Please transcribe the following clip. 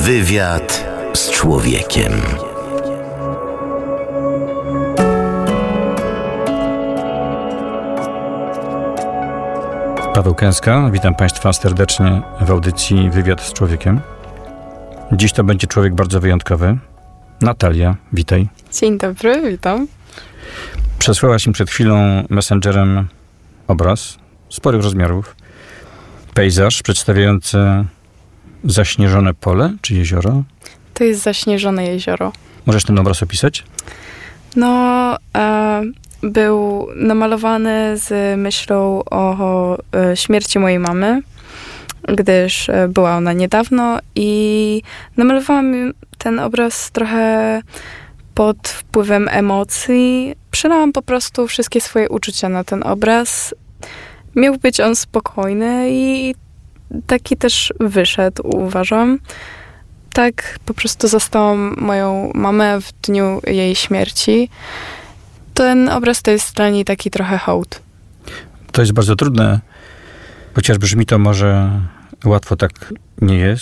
Wywiad z człowiekiem. Paweł Kęska, witam Państwa serdecznie w audycji Wywiad z człowiekiem. Dziś to będzie człowiek bardzo wyjątkowy. Natalia, witaj. Dzień dobry, witam. Przesłałaś mi przed chwilą messengerem obraz sporych rozmiarów. Pejzaż przedstawiający zaśnieżone pole czy jezioro. To jest zaśnieżone jezioro. Możesz ten obraz opisać? Był namalowany z myślą o śmierci mojej mamy, gdyż była ona niedawno i namalowałam ten obraz trochę pod wpływem emocji. Przelałam po prostu wszystkie swoje uczucia na ten obraz. Miał być on spokojny i taki też wyszedł, uważam. Tak po prostu zastałam moją mamę w dniu jej śmierci. Ten obraz to jest dla niej taki trochę hołd. To jest bardzo trudne, chociaż brzmi to może łatwo, tak nie jest.